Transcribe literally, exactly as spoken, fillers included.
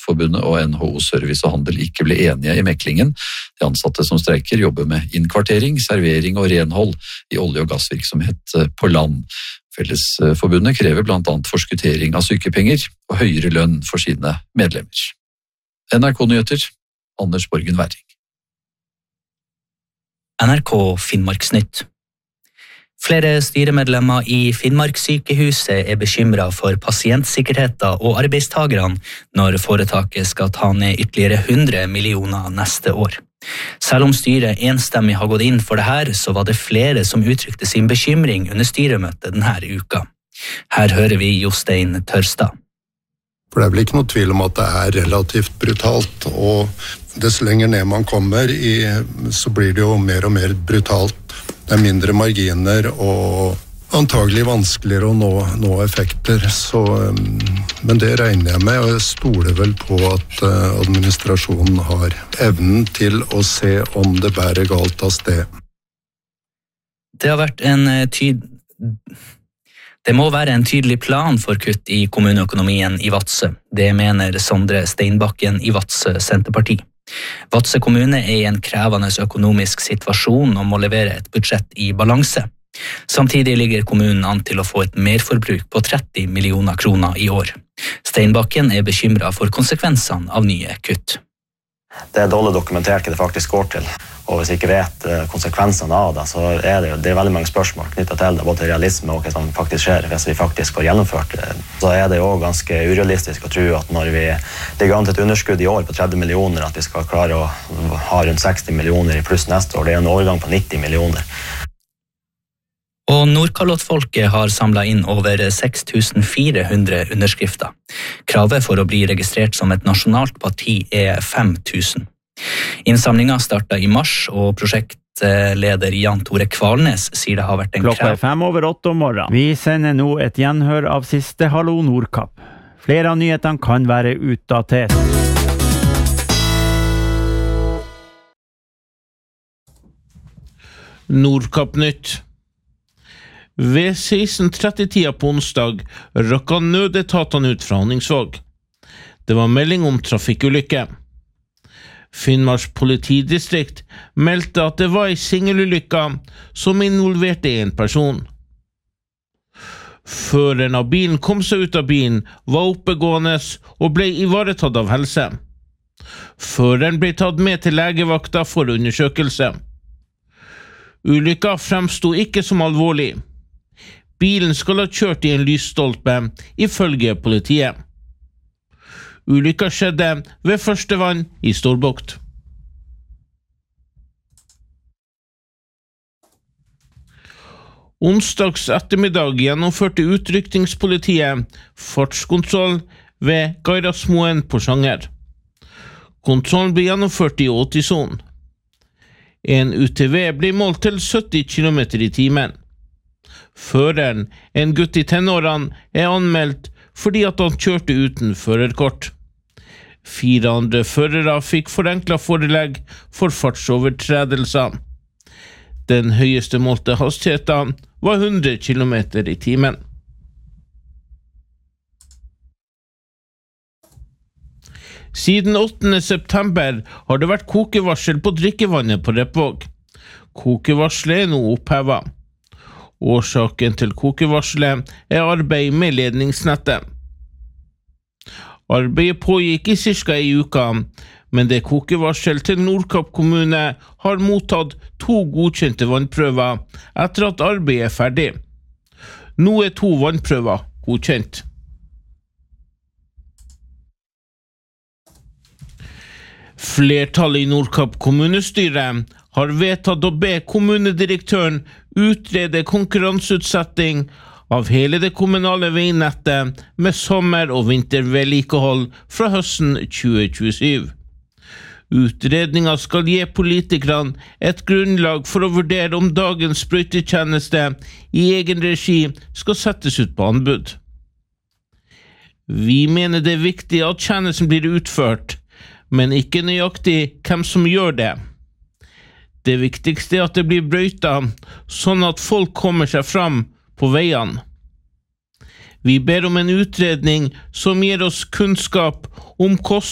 Fellesforbundet og N H O Service og Handel ikke ble enige i meklingen. De ansatte som streiker jobber med innkvartering, servering og renhold i olje- og gassvirksomhet på land. Fellesforbundet krever blant annet forskuttering av sykepenger og høyere lønn for sine medlemmer. N R K-nyheter, Anders Borgen Werring. N R K Finnmarksnytt. Flere styremedlemmer i Finnmarkssykehuset er bekymret for pasientsikkerheten og arbeidstagerne når foretaket skal ta ned ytterligere hundre millioner neste år. Selv om styret enstemmig har gått inn for det her, så var det flere som uttrykte sin bekymring under styremøtet denne uka. Her hører vi Jostein Tørstad. For det er vel ikke noe tvil om at det er relativt brutalt, og dess lenger ned man kommer i, så blir det jo mer og mer brutalt. Det er mindre marginer og antagelig vanskeligere å nå, nå effekter, så, men det regner jeg med, og jeg stoler vel på at administrasjonen har evnen til å se om det bærer galt av sted. Det har vært en tyd... Det må være en tydelig plan for kutt i kommuneøkonomien i Vadsø. Det mener Sondre Steinbakken i Vadsø Senterparti. Vadsø kommune er i en krevende økonomisk situasjon og må levere et budsjett i balanse. Samtidig ligger kommunen an til å få et merforbruk på tretti millioner kroner i år. Steinbakken er bekymret for konsekvensene av nye kutt. Det er dårlig dokumentert hva det faktisk går til, og hvis vi ikke vet konsekvensene av det, så er det, det er veldig mange spørsmål knyttet til det, både realisme og hva som faktisk skjer hvis vi faktisk får gjennomført det. Så er det jo ganske urealistisk å tro at når vi ligger an til et underskudd i år på tretti millioner, at vi skal klare å ha rundt seksti millioner i pluss neste år. Det er en overgang på nitti millioner. Og Nordkalottfolket har samlet inn over seks tusen fire hundre underskrifter. Kravet for å bli registrert som et nasjonalt parti er fem tusen. Innsamlingen startet i mars, og prosjektleder Jan Tore Kvalnes sier det har vært en krav. Klokka er fem over åtte om morgenen. Vi sender nå et gjenhør av siste Hallo Nordkapp. Flere av nyhetene kan være utdatert. Nordkapp-nytt. Ved seksten tretti-tida på onsdag røkka nødetatene ut fra Honningsvåg. Det var melding om trafikkulykke. Finnmarks politidistrikt meldte at det var en singelulykke som involverte en person. Føreren av bilen kom seg ut av bilen, var oppegående og ble ivaretatt av helse. Føreren ble tatt med til legevakta for undersøkelse. Ulykka fremstod ikke som alvorlig. Bilen skal ha kjørt i en lysstolpe, ifølge politiet. Ulykka skjedde ved Førstevann i Storbukt. Onsdags ettermiddag gjennomførte utrykningspolitiet fartskontroll ved Gairasmoen på Sjanger. Kontrollen ble gjennomført i åtti-sonen. En U T V ble målt til sytti kilometer i timen. Føreren, en gutt i tenårene, er anmeldt fordi at han kjørte uten førerkort. Fire andre førere fikk forenklet forelegg for fartsovertredelser. Den høyeste målte hastigheten var hundre kilometer i timen. Siden åttende september har det vært kokevarsel på drikkevannet på Repvåg. Kokevarselet er nå opphevet. Årsaken til kokevarselet er arbeid med ledningsnettet. Arbeidet pågikk i cirka en uke, men det kokevarsel til Nordkapp kommune har mottatt to godkjente vannprøver etter at arbeidet er ferdig. Nå er to vannprøver godkjent. Flertallet i Nordkapp kommunestyre har vedtatt å be kommunedirektøren utrede konkurranseutsetting av hele det kommunale veinettet med sommer- og vintervedlikehold fra høsten tjue tjuesju. Utredningen skal gi politikerne et grunnlag for å vurdere om dagens sprøytetjeneste i egen regi skal settes ut på anbud. Vi mener det er viktig at tjenesten blir utført, men ikke nøyaktig hvem som gjør det. Det viktigste er at det blir brøyta, sånn at folk kommer seg fram på veiene. Vi ber om en utredning som gir oss kunnskap om kost